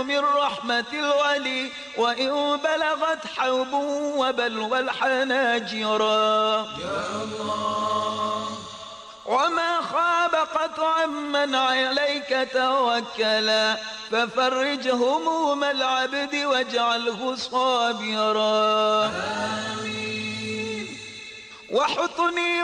من رحمة الولي وإن بلغت حوب وبلوى الحناجرا يا الله. وما خاب قطعا من عليك توكلا ففرج هموم العبد واجعله صابرا آمين. وحطني